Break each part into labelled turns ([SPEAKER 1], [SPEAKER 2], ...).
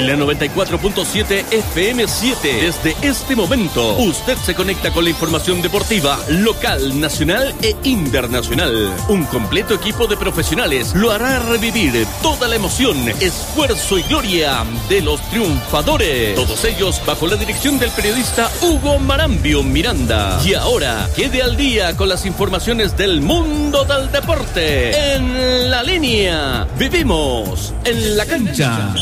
[SPEAKER 1] En la 94.7 FM7, desde este momento, usted se conecta con la información deportiva local, nacional e internacional. Un completo equipo de profesionales lo hará revivir toda la emoción, esfuerzo y gloria de los triunfadores. Todos ellos bajo la dirección del periodista Hugo Marambio Miranda. Y ahora, quede al día con las informaciones del mundo del deporte. En la línea, vivimos en la cancha.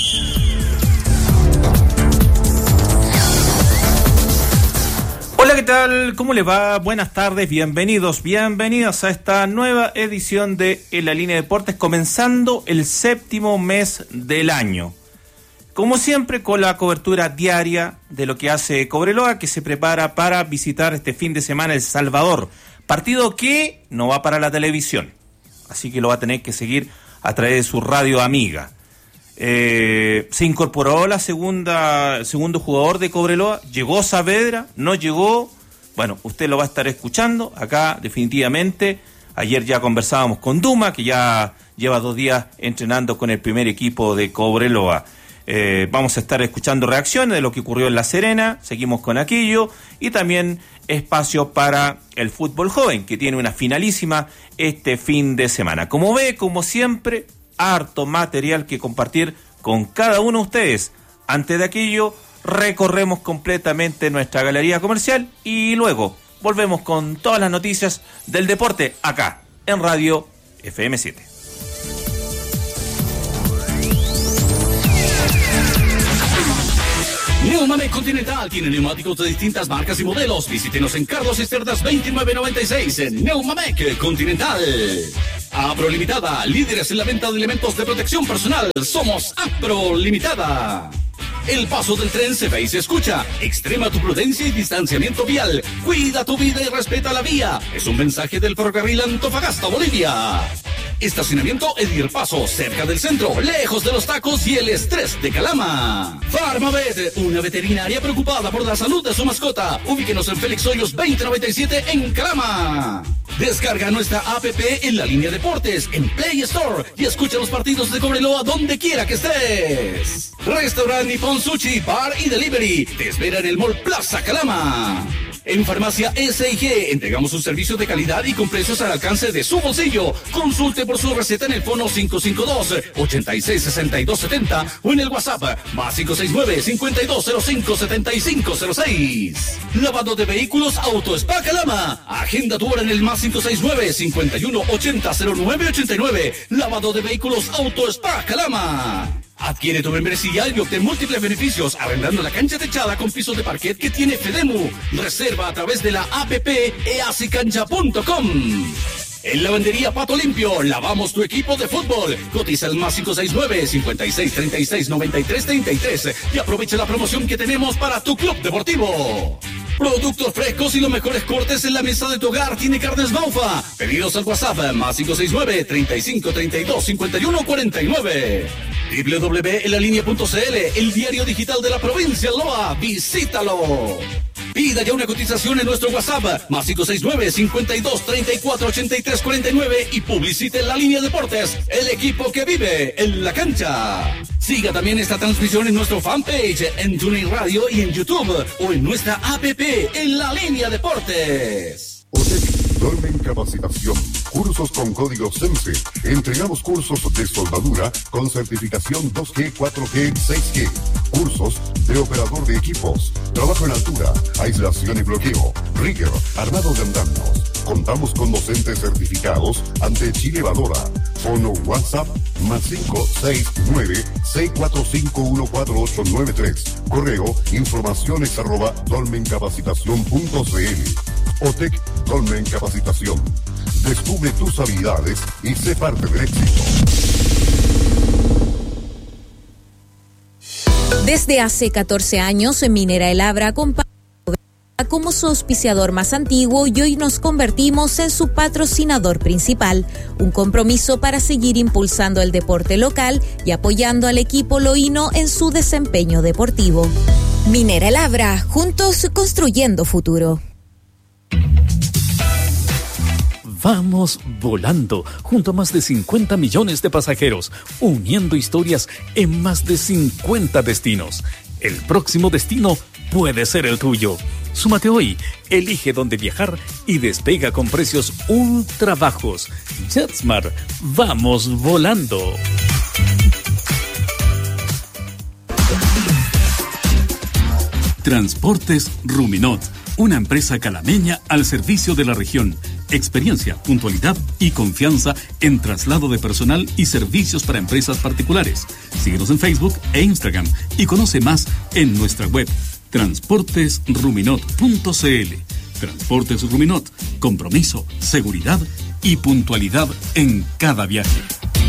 [SPEAKER 2] Hola, ¿qué tal? ¿Cómo les va? Buenas tardes, bienvenidos a esta nueva edición de En la Línea Deportes, comenzando el 7º mes del año. Como siempre, con la cobertura diaria de lo que hace Cobreloa, que se prepara para visitar este fin de semana El Salvador. Partido que no va para la televisión, así que lo va a tener que seguir a través de su radio amiga. Se incorporó el segundo jugador de Cobreloa, llegó Saavedra, no llegó, bueno, usted lo va a estar escuchando acá definitivamente. Ayer ya conversábamos con Duma, que ya lleva 2 días entrenando con el primer equipo de Cobreloa. Vamos a estar escuchando reacciones de lo que ocurrió en La Serena, seguimos con aquello, y también espacio para el fútbol joven, que tiene una finalísima este fin de semana. Como ve, como siempre, harto material que compartir con cada uno de ustedes. Antes de aquello, recorremos completamente nuestra galería comercial y luego volvemos con todas las noticias del deporte acá en Radio FM7.
[SPEAKER 1] Neumamec Continental tiene neumáticos de distintas marcas y modelos. Visítenos en Carlos y Cerdas 2996 en Neumamec Continental. Apro Limitada, líderes en la venta de elementos de protección personal. Somos Apro Limitada. El paso del tren se ve y se escucha. Extrema tu prudencia y distanciamiento vial. Cuida tu vida y respeta la vía. Es un mensaje del ferrocarril Antofagasta, Bolivia. Estacionamiento Edir Paso, cerca del centro, lejos de los tacos y el estrés de Calama. Farmavet, una veterinaria preocupada por la salud de su mascota. Ubíquenos en Félix Hoyos 2097 en Calama. Descarga nuestra app en La Línea Deportes, en Play Store, y escucha los partidos de Cobreloa donde quiera que estés. Restaurant Nippon Sushi, Bar y Delivery te espera en el Mall Plaza Calama. En Farmacia S&G entregamos un servicio de calidad y con precios al alcance de su bolsillo. Consulte por su receta en el fono 552-866270 o en el WhatsApp más 569-5205-7506. Lavado de vehículos Auto Spa Calama. Agenda tu hora en el más 569-5180-0989. Lavado de vehículos Auto Spa Calama. Adquiere tu membresía y obtén múltiples beneficios arrendando la cancha techada con pisos de parquet que tiene Fedemu. Reserva a través de la app easycancha.com. En Lavandería Pato Limpio, lavamos tu equipo de fútbol. Cotiza el más 569-5636-9333 y aprovecha la promoción que tenemos para tu club deportivo. Productos frescos y los mejores cortes en la mesa de tu hogar. Tiene Carnes Baufa. Pedidos al WhatsApp más 569-3532-5149. www.elalinea.cl, el diario digital de la provincia de Loa. Visítalo. Pida ya una cotización en nuestro WhatsApp más 569-5234-8349 y publicite en La Línea Deportes, el equipo que vive en la cancha. Siga también esta transmisión en nuestro fanpage, en TuneIn Radio y en YouTube, o en nuestra app en La Línea Deportes.
[SPEAKER 3] OTEC Dolmen Capacitación. Cursos con código CENSE. Entregamos cursos de soldadura con certificación 2G, 4G, 6G. Cursos de operador de equipos. Trabajo en altura, aislación y bloqueo. Rigger, armado de andamios. Contamos con docentes certificados ante Chile Valora. Fono WhatsApp más 569-645-14893. Correo informaciones@dolmencapacitacion.cl. OTEC Dolmen Capacitación. Descubre tus habilidades y sé parte del éxito.
[SPEAKER 4] Desde hace 14 años, Minera El Abra acompaña como su auspiciador más antiguo y hoy nos convertimos en su patrocinador principal. Un compromiso para seguir impulsando el deporte local y apoyando al equipo loíno en su desempeño deportivo. Minera El Abra, juntos construyendo futuro.
[SPEAKER 5] Vamos volando, junto a más de 50 millones de pasajeros, uniendo historias en más de 50 destinos. El próximo destino puede ser el tuyo. Súmate hoy, elige dónde viajar y despega con precios ultra bajos. JetSmart, vamos volando. Transportes Ruminot, una empresa calameña al servicio de la región. Experiencia, puntualidad y confianza en traslado de personal y servicios para empresas particulares. Síguenos en Facebook e Instagram y conoce más en nuestra web transportesruminot.cl. Transportes Ruminot, compromiso, seguridad y puntualidad en cada viaje.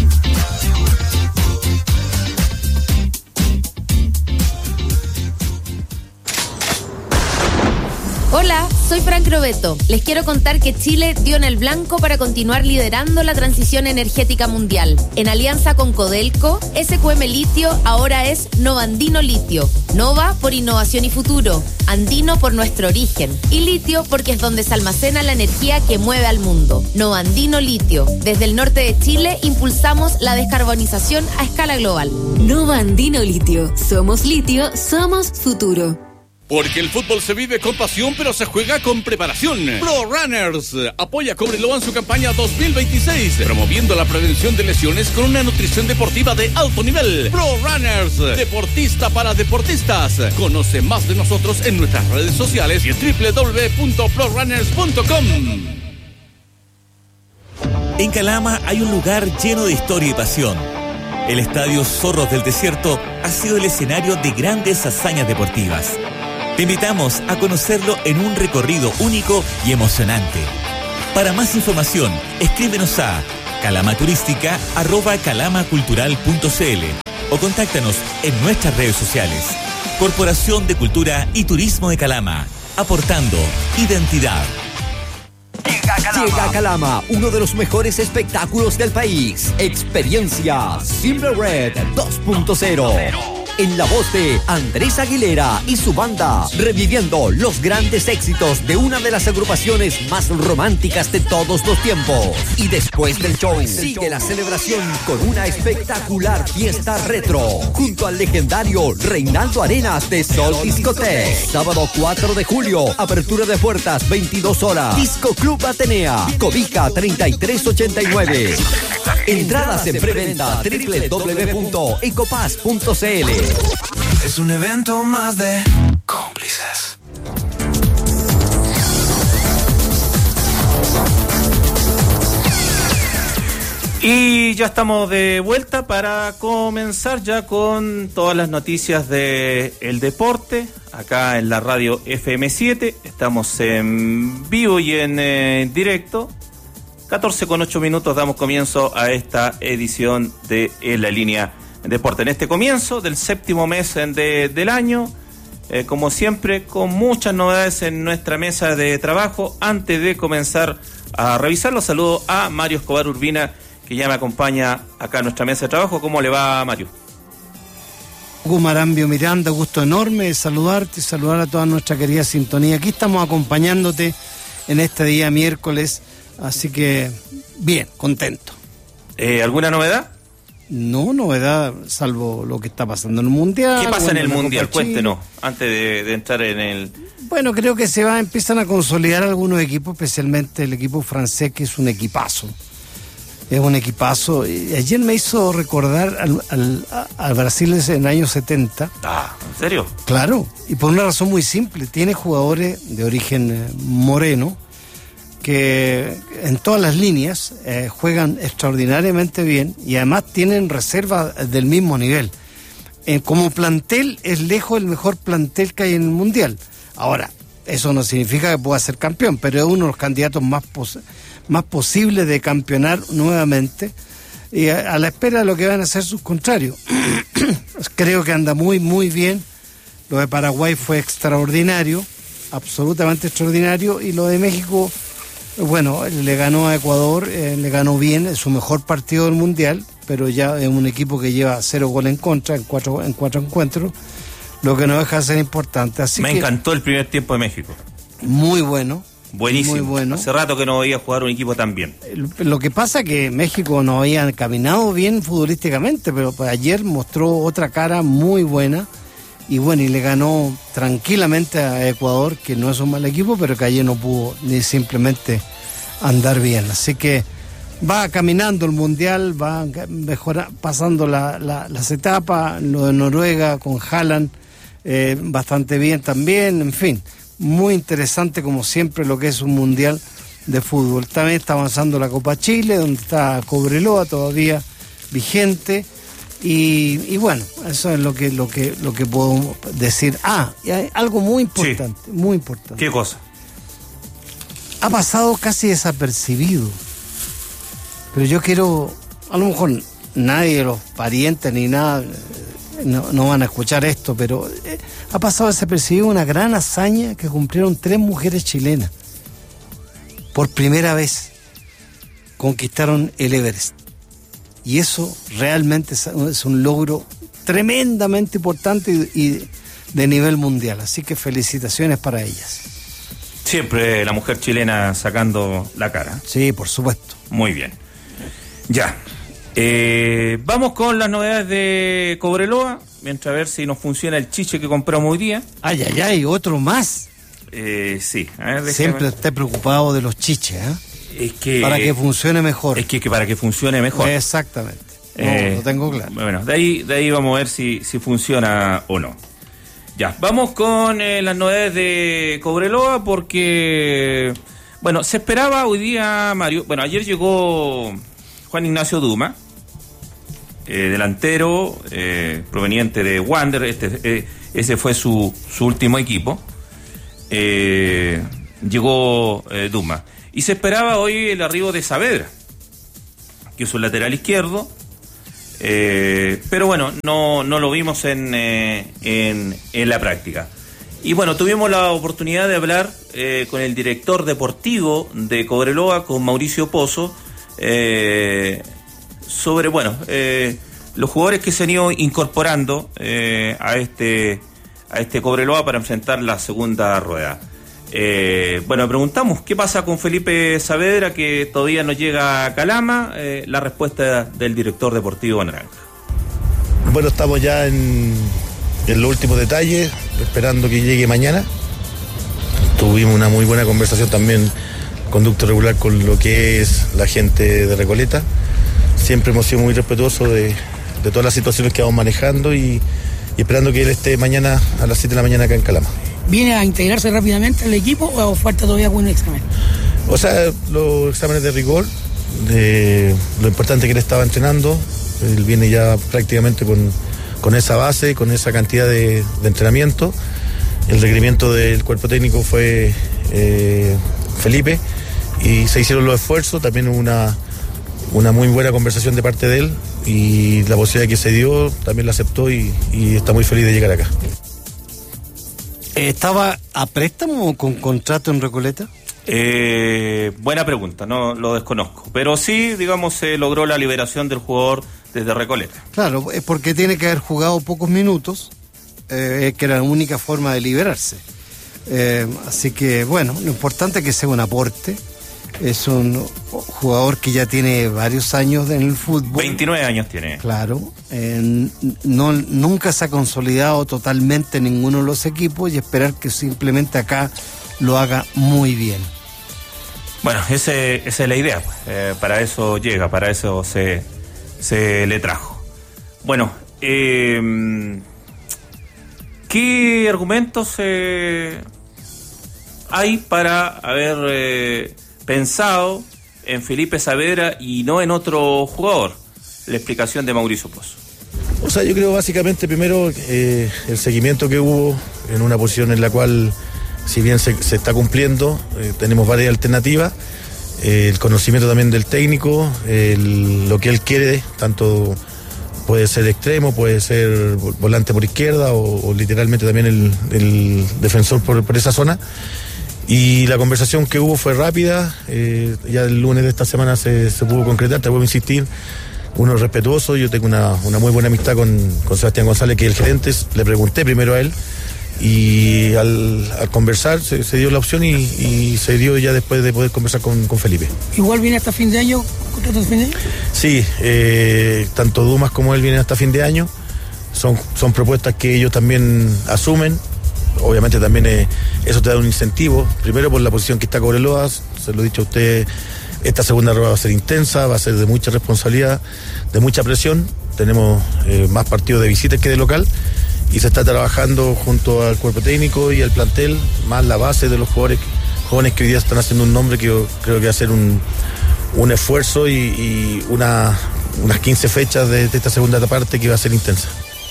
[SPEAKER 6] Hola, soy Frank Robeto. Les quiero contar que Chile dio en el blanco para continuar liderando la transición energética mundial. En alianza con Codelco, SQM Litio ahora es Novandino Litio. Nova por innovación y futuro, Andino por nuestro origen y Litio porque es donde se almacena la energía que mueve al mundo. Novandino Litio. Desde el norte de Chile impulsamos la descarbonización a escala global.
[SPEAKER 7] Novandino Litio. Somos litio, somos futuro.
[SPEAKER 1] Porque el fútbol se vive con pasión, pero se juega con preparación. Pro Runners apoya a Cobreloa en su campaña 2026, promoviendo la prevención de lesiones con una nutrición deportiva de alto nivel. Pro Runners, deportista para deportistas. Conoce más de nosotros en nuestras redes sociales y en www.prorunners.com.
[SPEAKER 8] En Calama hay un lugar lleno de historia y pasión. El Estadio Zorros del Desierto ha sido el escenario de grandes hazañas deportivas. Te invitamos a conocerlo en un recorrido único y emocionante. Para más información, escríbenos a calamaturística@calamacultural.cl o contáctanos en nuestras redes sociales. Corporación de Cultura y Turismo de Calama, aportando identidad.
[SPEAKER 9] Llega a Calama, uno de los mejores espectáculos del país. Experiencia Simple Red 2.0. En la voz de Andrés Aguilera y su banda, reviviendo los grandes éxitos de una de las agrupaciones más románticas de todos los tiempos. Y después del show, sigue la celebración con una espectacular fiesta retro, junto al legendario Reinaldo Arenas de Sol Discoteque. Sábado 4 de julio, apertura de puertas 22 horas. Disco Club Atenea, Cobija 3389. Entradas en preventa www.ecopaz.cl.
[SPEAKER 10] Es un evento más de cómplices.
[SPEAKER 2] Y ya estamos de vuelta para comenzar ya con todas las noticias del deporte, acá en la radio FM7. Estamos en vivo y en directo. 14:08 damos comienzo a esta edición de En la Línea Deporte. En este comienzo del séptimo mes del año, como siempre, con muchas novedades en nuestra mesa de trabajo. Antes de comenzar a revisarlo, saludo a Mario Escobar Urbina, que ya me acompaña acá en nuestra mesa de trabajo. ¿Cómo le va, Mario?
[SPEAKER 11] Hugo Marambio Miranda, gusto enorme de saludarte y saludar a toda nuestra querida sintonía. Aquí estamos acompañándote en este día miércoles, así que bien, contento.
[SPEAKER 2] ¿Alguna novedad?
[SPEAKER 11] No, novedad, salvo lo que está pasando en el Mundial.
[SPEAKER 2] ¿Qué pasa en el Mundial? Cuéntenos, antes de entrar en el...
[SPEAKER 11] Bueno, creo que empiezan a consolidar algunos equipos, especialmente el equipo francés, que es un equipazo. Es un equipazo. Ayer me hizo recordar al Brasil en el año 70.
[SPEAKER 2] Ah, ¿en serio?
[SPEAKER 11] Claro, y por una razón muy simple. Tiene jugadores de origen moreno que en todas las líneas juegan extraordinariamente bien y además tienen reservas del mismo nivel. Como plantel es lejos el mejor plantel que hay en el Mundial. Ahora, eso no significa que pueda ser campeón, pero es uno de los candidatos más posibles de campeonar nuevamente, y a la espera de lo que van a hacer sus contrarios. Creo que anda muy, muy bien. Lo de Paraguay fue extraordinario, absolutamente extraordinario, y lo de México, bueno, le ganó a Ecuador, le ganó bien, es su mejor partido del Mundial, pero ya es un equipo que lleva 0 goles en contra en cuatro encuentros, lo que no deja de ser importante. Así
[SPEAKER 2] Me encantó el primer tiempo de México.
[SPEAKER 11] Muy bueno,
[SPEAKER 2] buenísimo.
[SPEAKER 11] Muy bueno.
[SPEAKER 2] Hace rato que no veía jugar un equipo tan bien.
[SPEAKER 11] Lo que pasa es que México no había caminado bien futbolísticamente, pero pues ayer mostró otra cara muy buena y bueno, y le ganó tranquilamente a Ecuador, que no es un mal equipo, pero que ayer no pudo ni simplemente andar bien. Así que va caminando el Mundial, va pasando las etapas, lo de Noruega con Haaland, bastante bien también, en fin, muy interesante como siempre lo que es un Mundial de fútbol. También está avanzando la Copa Chile, donde está Cobreloa todavía vigente, y bueno, eso es lo que puedo decir. Y hay algo muy importante, sí. Muy importante.
[SPEAKER 2] ¿Qué cosa?
[SPEAKER 11] Ha pasado casi desapercibido, pero yo quiero, a lo mejor nadie de los parientes ni nada no van a escuchar esto, pero ha pasado desapercibido una gran hazaña que cumplieron 3 mujeres chilenas. Por primera vez conquistaron el Everest. Y eso realmente es un logro tremendamente importante y de nivel mundial. Así que felicitaciones para ellas.
[SPEAKER 2] Siempre la mujer chilena sacando la cara.
[SPEAKER 11] Sí, por supuesto.
[SPEAKER 2] Muy bien. Ya. Vamos con las novedades de Cobreloa, mientras a ver si nos funciona el chiche que compramos hoy día.
[SPEAKER 11] Ay, otro más.
[SPEAKER 2] Sí. A ver,
[SPEAKER 11] siempre esté preocupado de los chiches, ¿eh?
[SPEAKER 2] Es que
[SPEAKER 11] para que funcione mejor.
[SPEAKER 2] Es que para que funcione mejor.
[SPEAKER 11] Exactamente. Lo tengo claro.
[SPEAKER 2] Bueno, de ahí vamos a ver si funciona o no. Ya, vamos con las novedades de Cobreloa, porque bueno, se esperaba hoy día, Mario. Bueno, ayer llegó Juan Ignacio Duma, delantero proveniente de Wander. Ese fue su último equipo. Llegó Duma. Y se esperaba hoy el arribo de Saavedra, que es un lateral izquierdo. Pero bueno, no lo vimos en la práctica. Y bueno, tuvimos la oportunidad de hablar con el director deportivo de Cobreloa, con Mauricio Pozo, sobre los jugadores que se han ido incorporando a este Cobreloa para enfrentar la segunda rueda. Preguntamos qué pasa con Felipe Saavedra, que todavía no llega a Calama. La respuesta del director deportivo Naranja.
[SPEAKER 12] Bueno, estamos ya en los últimos detalles, esperando que llegue mañana. Tuvimos una muy buena conversación también, conducto regular con lo que es la gente de Recoleta. Siempre hemos sido muy respetuosos de todas las situaciones que vamos manejando y esperando que él esté mañana a las 7 de la mañana acá en Calama.
[SPEAKER 13] ¿Viene a integrarse rápidamente al equipo o falta todavía algún examen?
[SPEAKER 12] O sea, los exámenes de rigor, lo importante que él estaba entrenando, él viene ya prácticamente con esa base, con esa cantidad de entrenamiento. El requerimiento del cuerpo técnico fue Felipe y se hicieron los esfuerzos, también hubo una muy buena conversación de parte de él y la posibilidad que se dio también la aceptó y está muy feliz de llegar acá.
[SPEAKER 11] ¿Estaba a préstamo o con contrato en Recoleta?
[SPEAKER 2] Buena pregunta, no lo desconozco. Pero sí, digamos, se logró la liberación del jugador desde Recoleta.
[SPEAKER 11] Claro, es porque tiene que haber jugado pocos minutos, que era la única forma de liberarse. Así que, bueno, lo importante es que sea un aporte. Es un jugador que ya tiene varios años en el fútbol.
[SPEAKER 2] 29 años tiene.
[SPEAKER 11] Claro. Nunca se ha consolidado totalmente en ninguno de los equipos y esperar que simplemente acá lo haga muy bien.
[SPEAKER 2] Bueno, esa es la idea. Para eso llega, para eso se le trajo. Bueno, ¿qué argumentos hay para haber pensado en Felipe Saavedra y no en otro jugador? La explicación de Mauricio Pozo.
[SPEAKER 12] O sea, yo creo básicamente primero el seguimiento que hubo en una posición en la cual, si bien se está cumpliendo, tenemos varias alternativas, el conocimiento también del técnico, lo que él quiere, tanto puede ser extremo, puede ser volante por izquierda o literalmente también el defensor por esa zona. Y la conversación que hubo fue rápida, ya el lunes de esta semana se pudo concretar, te vuelvo a insistir, uno respetuoso, yo tengo una muy buena amistad con Sebastián González, que es el gerente, le pregunté primero a él, y al conversar se dio la opción y se dio ya después de poder conversar con Felipe.
[SPEAKER 13] ¿Igual viene hasta fin de año? ¿Contrato de fin de año?
[SPEAKER 12] Sí, tanto Dumas como él vienen hasta fin de año. Son propuestas que ellos también asumen. Obviamente también eso te da un incentivo, primero por la posición que está Cobreloa, se lo he dicho a usted, esta segunda rueda va a ser intensa, va a ser de mucha responsabilidad, de mucha presión, tenemos más partidos de visitas que de local y se está trabajando junto al cuerpo técnico y al plantel, más la base de los jugadores jóvenes que hoy día están haciendo un nombre que yo creo que va a ser un esfuerzo y unas 15 fechas de esta segunda parte que va a ser intensa.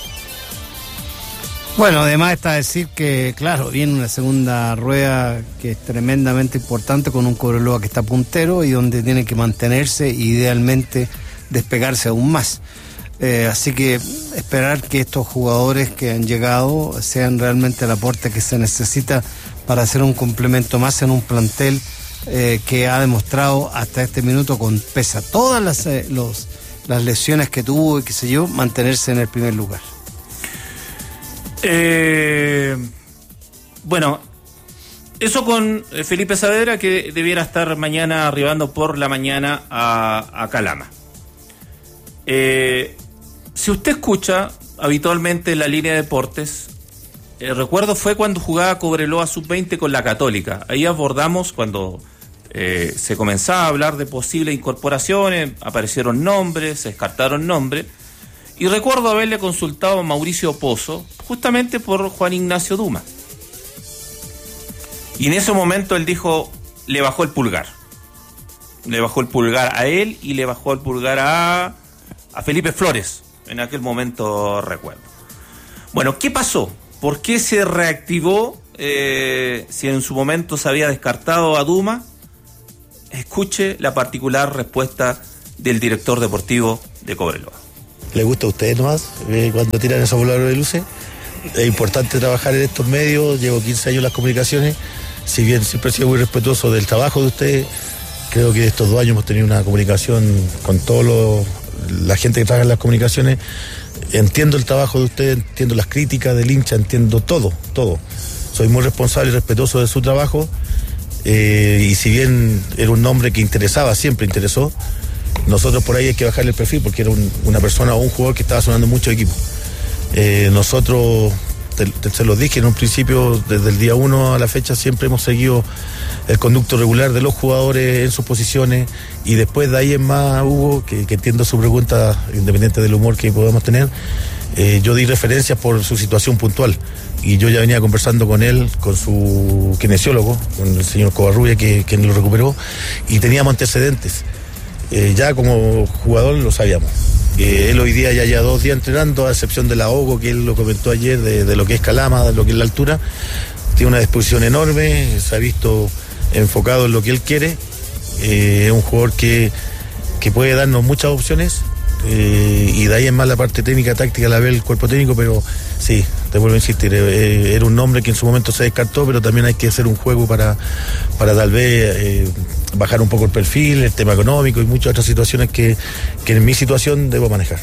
[SPEAKER 11] Bueno, además está decir que, claro, viene una segunda rueda que es tremendamente importante con un Cobreloa que está puntero y donde tiene que mantenerse e idealmente despegarse aún más. Así que esperar que estos jugadores que han llegado sean realmente el aporte que se necesita para hacer un complemento más en un plantel que ha demostrado hasta este minuto, con pese a todas las lesiones que tuvo y qué sé yo, mantenerse en el primer lugar.
[SPEAKER 2] Bueno, eso con Felipe Saavedra, que debiera estar mañana arribando por la mañana a Calama. Si usted escucha habitualmente la línea de deportes, recuerdo fue cuando jugaba Cobreloa Sub-20 con la Católica. Ahí abordamos cuando se comenzaba a hablar de posibles incorporaciones, aparecieron nombres, se descartaron nombres. Y recuerdo haberle consultado a Mauricio Pozo, justamente por Juan Ignacio Dumas. Y en ese momento él dijo, le bajó el pulgar. Le bajó el pulgar a él y le bajó el pulgar a Felipe Flores. En aquel momento recuerdo. Bueno, ¿qué pasó? ¿Por qué se reactivó? Si en su momento se había descartado a Dumas. Escuche la particular respuesta del director deportivo de Cobreloa.
[SPEAKER 12] ¿Le gusta a ustedes nomás cuando tiran esos voladores de luces? Es importante trabajar en estos medios, llevo 15 años en las comunicaciones, si bien siempre he sido muy respetuoso del trabajo de ustedes, creo que estos 2 años hemos tenido una comunicación con la gente que trabaja en las comunicaciones, entiendo el trabajo de ustedes, entiendo las críticas del hincha, entiendo todo, soy muy responsable y respetuoso de su trabajo, y si bien era un nombre que siempre interesó, nosotros por ahí hay que bajarle el perfil porque era una persona o un jugador que estaba sonando mucho equipo. Nosotros, se los dije en un principio, desde el día 1 a la fecha siempre hemos seguido el conducto regular de los jugadores en sus posiciones y después de ahí en más, Hugo, que entiendo su pregunta, independiente del humor que podamos tener, yo di referencias por su situación puntual y yo ya venía conversando con él, con su kinesiólogo, con el señor Covarrubia, quien lo recuperó, y teníamos antecedentes. Ya como jugador lo sabíamos. Él hoy día ya lleva 2 días entrenando, a excepción del ahogo que él lo comentó ayer, de lo que es Calama, de lo que es la altura. Tiene una disposición enorme, se ha visto enfocado en lo que él quiere. Es un jugador que puede darnos muchas opciones. Y de ahí en más la parte técnica, táctica la ve el cuerpo técnico, pero sí, te vuelvo a insistir, era un nombre que en su momento se descartó, pero también hay que hacer un juego para tal vez bajar un poco el perfil, el tema económico y muchas otras situaciones que en mi situación debo manejar.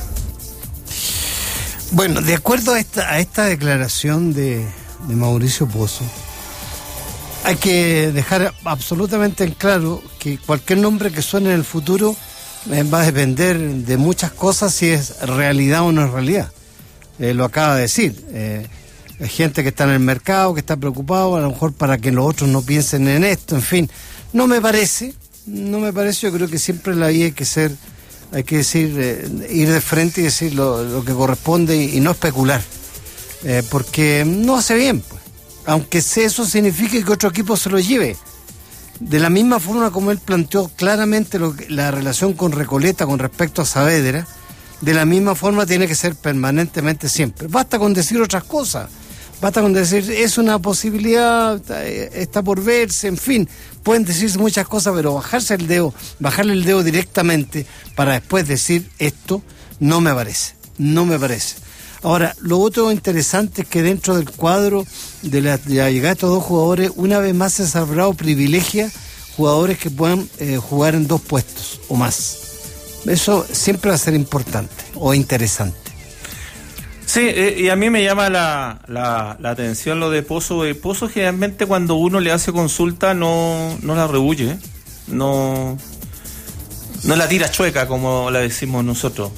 [SPEAKER 11] Bueno, de acuerdo a esta declaración de Mauricio Pozo, hay que dejar absolutamente en claro que cualquier nombre que suene en el futuro va a depender de muchas cosas, si es realidad o no es realidad. Lo acaba de decir. Hay gente que está en el mercado, que está preocupado, a lo mejor para que los otros no piensen en esto, en fin. No me parece, yo creo que siempre la vida hay que decir, ir de frente y decir lo que corresponde y no especular. Porque no hace bien, pues. Aunque eso signifique que otro equipo se lo lleve. De la misma forma como él planteó claramente la relación con Recoleta con respecto a Saavedra, de la misma forma tiene que ser permanentemente siempre. Basta con decir otras cosas, basta con decir es una posibilidad, está por verse, en fin, pueden decirse muchas cosas, pero bajarle el dedo directamente para después decir esto, no me parece. Ahora, lo otro interesante es que dentro del cuadro de la llegada de estos 2 jugadores, una vez más se ha hablado privilegia jugadores que puedan jugar en 2 puestos o más. Eso siempre va a ser importante o interesante.
[SPEAKER 2] Sí, y a mí me llama la atención lo de Pozo. Pozo generalmente cuando uno le hace consulta no la rehuye, no la tira chueca como la decimos nosotros.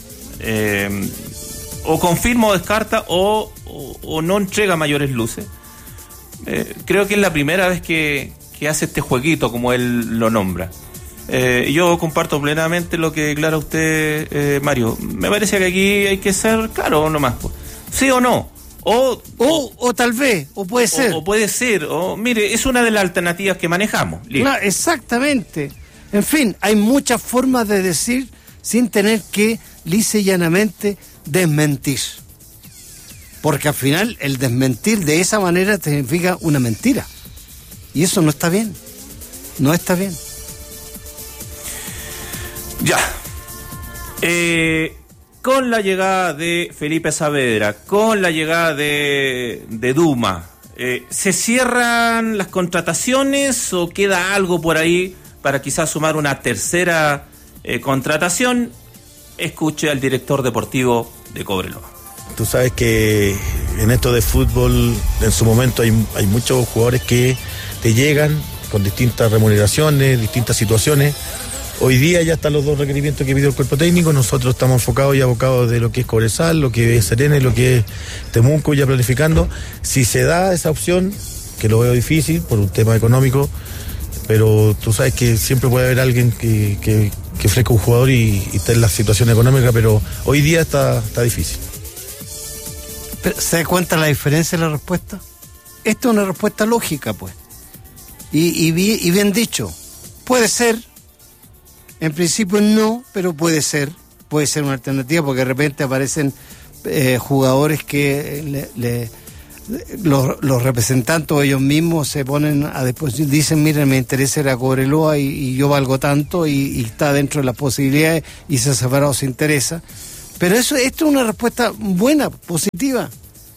[SPEAKER 2] O confirma o descarta o no entrega mayores luces. Creo que es la primera vez que hace este jueguito como él lo nombra. Yo comparto plenamente lo que declara usted, Mario. Me parece que aquí hay que ser claro nomás, pues. Sí o no. O
[SPEAKER 11] tal vez, o puede ser.
[SPEAKER 2] O puede ser. O mire, es una de las alternativas que manejamos.
[SPEAKER 11] Claro, exactamente. En fin, hay muchas formas de decir sin tener que lisa y llanamente desmentir. Porque al final el desmentir de esa manera significa una mentira. Y eso no está bien. No está bien.
[SPEAKER 2] Ya. Con la llegada de Felipe Saavedra, con la llegada de Duma, ¿se cierran las contrataciones o queda algo por ahí para quizás sumar una tercera contratación? Escuche al director deportivo de Cobreloa.
[SPEAKER 12] Tú sabes que en esto de fútbol, en su momento hay muchos jugadores que te llegan con distintas remuneraciones, distintas situaciones. Hoy día ya están los dos requerimientos que pidió el cuerpo técnico. Nosotros estamos enfocados y abocados de lo que es Cobresal, lo que es Serena y lo que es Temuco, ya planificando. Si se da esa opción, que lo veo difícil por un tema económico, pero tú sabes que siempre puede haber alguien que ofrezca un jugador y esté en la situación económica, pero hoy día está difícil.
[SPEAKER 11] ¿Se da cuenta la diferencia en la respuesta? Esta es una respuesta lógica, pues. Y bien dicho. Puede ser. En principio no, pero puede ser una alternativa, porque de repente aparecen jugadores que los representantes o ellos mismos se ponen a disposición, dicen, miren, me interesa ir a Cobreloa y yo valgo tanto y está dentro de las posibilidades y se ha separado se interesa. Pero esto es una respuesta buena, positiva.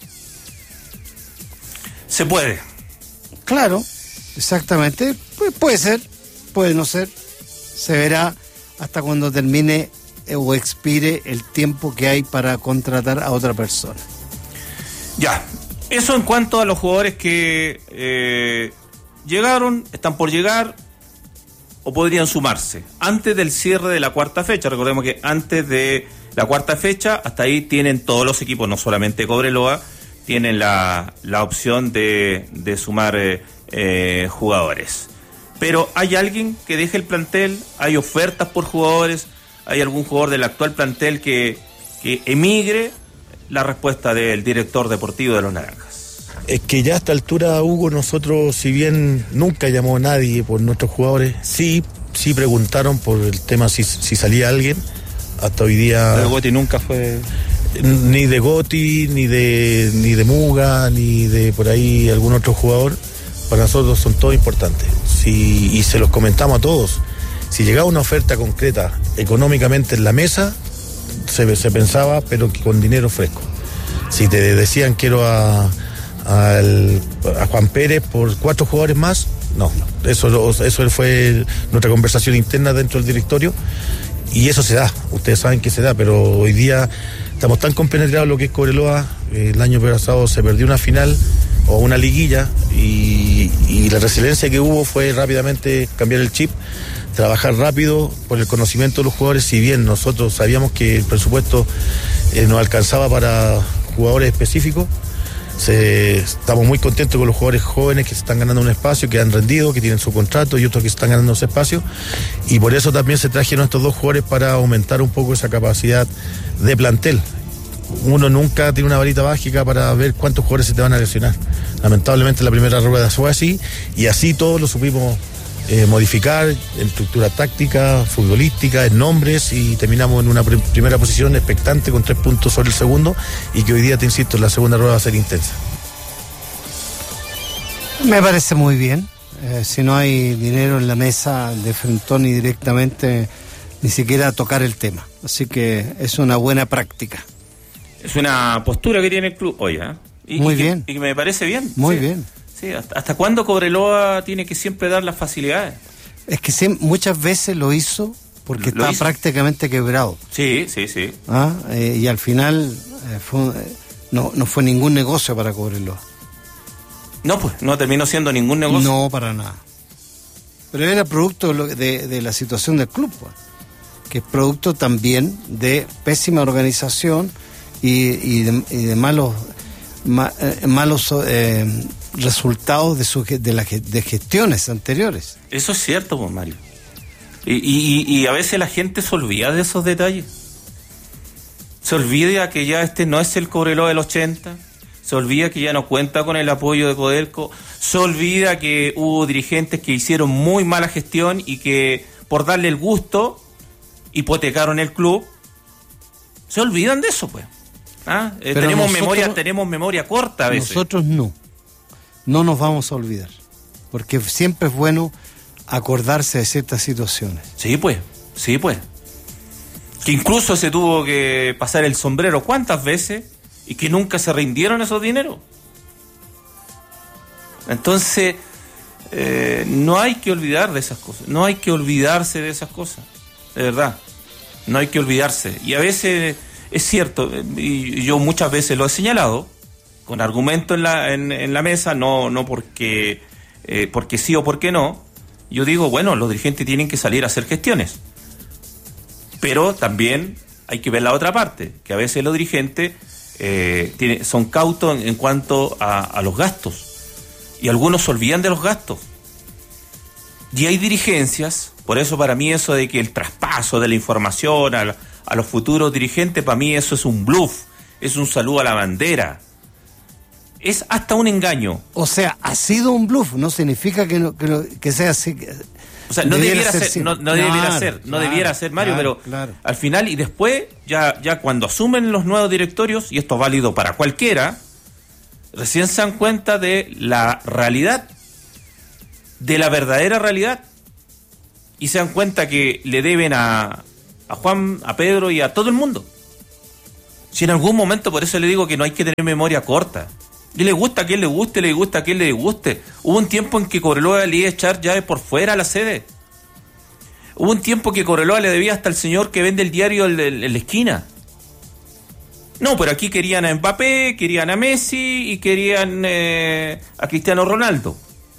[SPEAKER 2] Se puede.
[SPEAKER 11] Claro, exactamente. Puede ser, puede no ser. Se verá hasta cuando termine o expire el tiempo que hay para contratar a otra persona.
[SPEAKER 2] Ya, eso en cuanto a los jugadores que llegaron, están por llegar o podrían sumarse antes del cierre de la cuarta fecha. Recordemos que antes de la cuarta fecha, hasta ahí tienen todos los equipos, no solamente Cobreloa, tienen la opción de sumar jugadores. Pero ¿hay alguien que deje el plantel? ¿Hay ofertas por jugadores? ¿Hay algún jugador del actual plantel que emigre? La respuesta del director deportivo de los Naranjas.
[SPEAKER 12] Es que ya a esta altura, Hugo, nosotros, si bien nunca llamó a nadie por nuestros jugadores, sí preguntaron por el tema si salía alguien. Hasta hoy día...
[SPEAKER 2] De Gotti nunca fue...
[SPEAKER 12] Ni de Gotti, ni de Muga, ni de por ahí algún otro jugador. Para nosotros son todos importantes. Y se los comentamos a todos. Si llegaba una oferta concreta económicamente en la mesa, se pensaba, pero con dinero fresco. Si te decían quiero a Juan Pérez por 4 jugadores más, no. Eso fue nuestra conversación interna dentro del directorio. Y eso se da, ustedes saben que se da, pero hoy día estamos tan compenetrados en lo que es Cobreloa. El año pasado se perdió una final o una liguilla y la resiliencia que hubo fue rápidamente cambiar el chip, trabajar rápido por el conocimiento de los jugadores. Si bien nosotros sabíamos que el presupuesto nos alcanzaba para jugadores específicos, estamos muy contentos con los jugadores jóvenes que se están ganando un espacio, que han rendido, que tienen su contrato, y otros que se están ganando ese espacio, y por eso también se trajeron estos 2 jugadores para aumentar un poco esa capacidad de plantel. Uno nunca tiene una varita mágica para ver cuántos jugadores se te van a lesionar. Lamentablemente la primera rueda fue así, y así todos lo supimos modificar en estructura táctica, futbolística, en nombres, y terminamos en una primera posición expectante con 3 puntos sobre el segundo, y que hoy día, te insisto, la segunda rueda va a ser intensa.
[SPEAKER 11] Me parece muy bien. Si no hay dinero en la mesa de frentón y directamente ni siquiera tocar el tema, así que es una buena práctica.
[SPEAKER 2] Es una postura que tiene el club hoy, ¿eh?
[SPEAKER 11] Muy bien.
[SPEAKER 2] Y me parece bien.
[SPEAKER 11] Muy bien.
[SPEAKER 2] Sí, ¿hasta cuándo Cobreloa tiene que siempre dar las facilidades?
[SPEAKER 11] Es que muchas veces lo hizo porque estaba prácticamente quebrado.
[SPEAKER 2] Sí.
[SPEAKER 11] Y al final No fue ningún negocio para Cobreloa.
[SPEAKER 2] No, pues, no terminó siendo ningún negocio.
[SPEAKER 11] No, para nada. Pero era producto de la situación del club, pues, que es producto también de pésima organización y de malos resultados de gestiones anteriores.
[SPEAKER 2] Eso es cierto, pues, Mario. Y a veces la gente se olvida de esos detalles. Se olvida que ya este no es el Cobreloa del 80, se olvida que ya no cuenta con el apoyo de Codelco, se olvida que hubo dirigentes que hicieron muy mala gestión y que por darle el gusto hipotecaron el club. Se olvidan de eso, pues. Tenemos memoria corta a veces.
[SPEAKER 11] Nosotros no nos vamos a olvidar, porque siempre es bueno acordarse de ciertas situaciones.
[SPEAKER 2] Sí, pues. Que incluso se tuvo que pasar el sombrero cuántas veces y que nunca se rindieron esos dineros. Entonces, no hay que olvidar de esas cosas, no hay que olvidarse de esas cosas, de verdad, no hay que olvidarse. Y a veces es cierto, y yo muchas veces lo he señalado, con argumento en la mesa, no porque sí o porque no. Yo digo, bueno, los dirigentes tienen que salir a hacer gestiones. Pero también hay que ver la otra parte, que a veces los dirigentes son cautos en cuanto a los gastos. Y algunos se olvidan de los gastos. Y hay dirigencias, por eso para mí eso de que el traspaso de la información a los futuros dirigentes, para mí eso es un bluff, es un saludo a la bandera. Es hasta un engaño.
[SPEAKER 11] O sea, ha sido un bluff, no significa que sea así.
[SPEAKER 2] O sea, no debiera ser, Mario, pero al final y después, ya cuando asumen los nuevos directorios, y esto es válido para cualquiera, recién se dan cuenta de la realidad, de la verdadera realidad, y se dan cuenta que le deben a Juan, a Pedro y a todo el mundo. Si en algún momento, por eso le digo que no hay que tener memoria corta. Y le gusta a quien le guste, le gusta a quien le guste. Hubo un tiempo en que Cobreloa le iba a echar llaves por fuera a la sede. Hubo un tiempo que Cobreloa le debía hasta el señor que vende el diario en la esquina. No, pero aquí querían a Mbappé, querían a Messi y querían a Cristiano Ronaldo.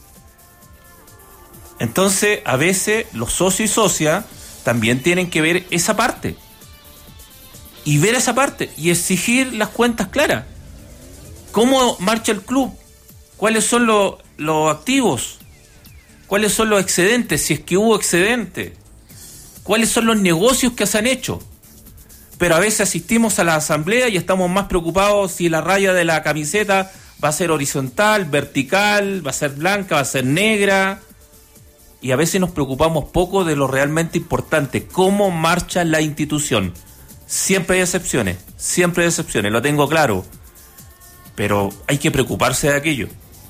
[SPEAKER 2] Entonces, a veces los socios y socias también tienen que ver esa parte. Y ver esa parte y exigir las cuentas claras. ¿Cómo marcha el club? ¿Cuáles son los activos? ¿Cuáles son los excedentes? Si es que hubo excedente. ¿Cuáles son los negocios que se han hecho? Pero a veces asistimos a la asamblea y estamos más preocupados si la raya de la camiseta va a ser horizontal, vertical, va a ser blanca, va a ser negra. Y a veces nos preocupamos poco de lo realmente importante, cómo marcha la institución. Siempre hay excepciones, lo tengo claro. Pero hay que preocuparse de aquello.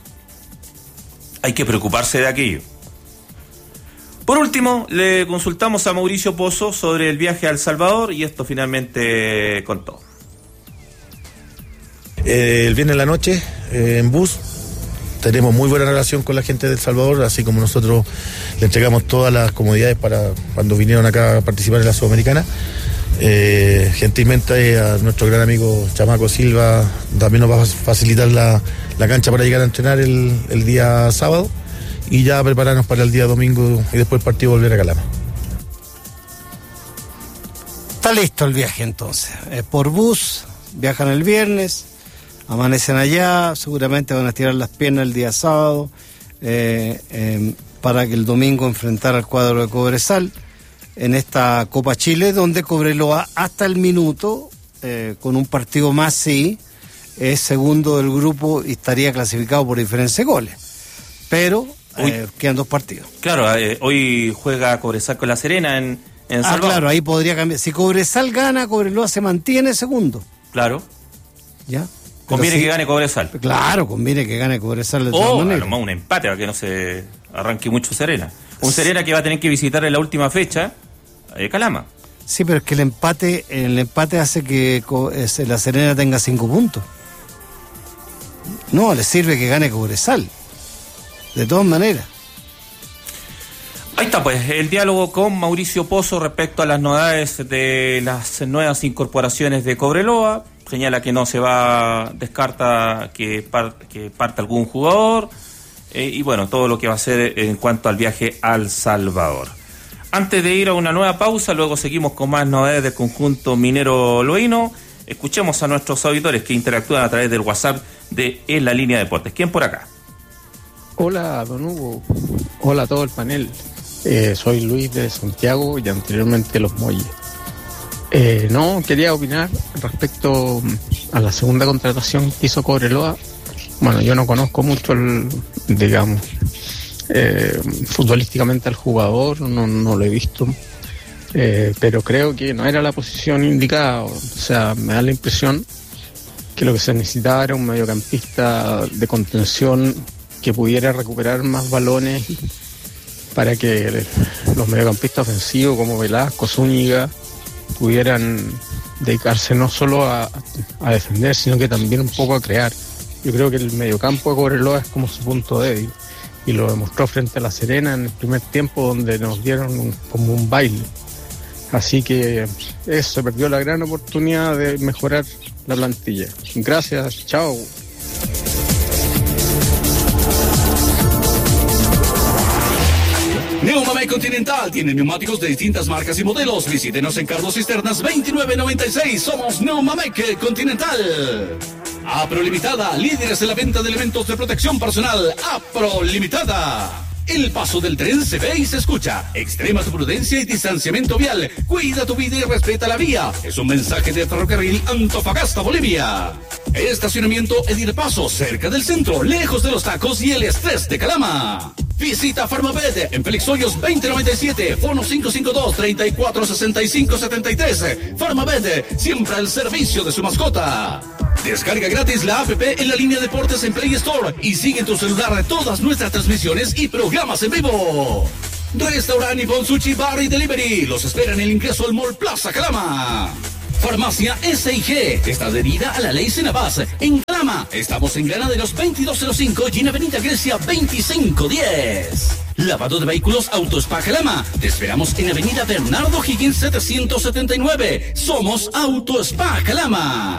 [SPEAKER 2] Por último, le consultamos a Mauricio Pozo sobre el viaje a El Salvador y esto finalmente contó.
[SPEAKER 12] El viernes en la noche, en bus, tenemos muy buena relación con la gente de El Salvador, así como nosotros le entregamos todas las comodidades para cuando vinieron acá a participar en la Sudamericana. Gentilmente a nuestro gran amigo Chamaco Silva también nos va a facilitar la cancha para llegar a entrenar el día sábado y ya prepararnos para el día domingo y después el partido volver a Calama.
[SPEAKER 11] Está listo el viaje entonces, por bus, viajan el viernes, amanecen allá, seguramente van a estirar las piernas el día sábado para que el domingo enfrentar al cuadro de Cobresal en esta Copa Chile, donde Cobreloa hasta el minuto, con un partido más sí, es segundo del grupo y estaría clasificado por diferencia de goles. Pero quedan 2 partidos.
[SPEAKER 2] Claro, hoy juega Cobresal con La Serena en Salvador.
[SPEAKER 11] Claro, ahí podría cambiar. Si Cobresal gana, Cobreloa se mantiene segundo.
[SPEAKER 2] Claro.
[SPEAKER 11] ¿Ya?
[SPEAKER 2] Conviene que gane Cobresal.
[SPEAKER 11] Claro, conviene que gane Cobresal de todas maneras.
[SPEAKER 2] O un empate para que no se arranque mucho Serena. Un Serena que va a tener que visitar en la última fecha Calama.
[SPEAKER 11] Sí, pero es que el empate hace que La Serena tenga 5 puntos. No, le sirve que gane Cobresal. De todas maneras.
[SPEAKER 2] Ahí está, pues, el diálogo con Mauricio Pozo respecto a las novedades de las nuevas incorporaciones de Cobreloa. señala que no se va, descarta que parte algún jugador, y bueno, todo lo que va a hacer en cuanto al viaje a El Salvador. Antes de ir a una nueva pausa, luego seguimos con más novedades del conjunto minero loíno. Escuchemos a nuestros auditores que interactúan a través del WhatsApp de En la Línea de Deportes. ¿Quién por acá?
[SPEAKER 14] Hola, don Hugo. Hola a todo el panel. Soy Luis de Santiago y anteriormente Los Molles. No, quería opinar respecto a la segunda contratación que hizo Cobreloa. Bueno, yo no conozco mucho futbolísticamente al jugador, no lo he visto. Pero creo que no era la posición indicada. O sea, me da la impresión que lo que se necesitaba era un mediocampista de contención que pudiera recuperar más balones para que los mediocampistas ofensivos como Velasco, Zúñiga pudieran dedicarse no solo a defender, sino que también un poco a crear. Yo creo que el mediocampo de Cobreloa es como su punto débil y lo demostró frente a La Serena en el primer tiempo, donde nos dieron como un baile. Así que eso, se perdió la gran oportunidad de mejorar la plantilla. Gracias, chao.
[SPEAKER 1] Neumamec Continental tiene neumáticos de distintas marcas y modelos. Visítenos en Carlos Cisternas 2996. Somos Neumamec Continental. Apro Limitada, líderes en la venta de elementos de protección personal. Apro Limitada. El paso del tren se ve y se escucha. Extrema tu prudencia y distanciamiento vial. Cuida tu vida y respeta la vía. Es un mensaje de Ferrocarril Antofagasta, Bolivia. Estacionamiento Edir Paso, cerca del centro, lejos de los tacos y el estrés de Calama. Visita Farmaved en Félix Hoyos 2097, fono 552-3465-73. Farmaved, siempre al servicio de su mascota. Descarga gratis la app en la línea Deportes en Play Store y sigue en tu celular todas nuestras transmisiones y programas en vivo. Restaurante Nippon Sushi Bar y Delivery los espera en el ingreso al Mall Plaza Calama. Farmacia S&G está adherida a la ley Senabas. En Calama estamos en Granaderos 2205 y en Avenida Grecia 2510. Lavado de vehículos Auto Spa Calama. Te esperamos en Avenida Bernardo Higgins 779. Somos Auto Spa Calama.